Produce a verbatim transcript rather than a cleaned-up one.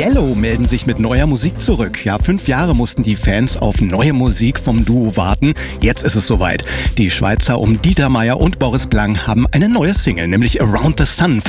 Yellow melden sich mit neuer Musik zurück. Ja, fünf Jahre mussten die Fans auf neue Musik vom Duo warten. Jetzt ist es soweit. Die Schweizer um Dieter Meier und Boris Blank haben eine neue Single, nämlich Around the Sun,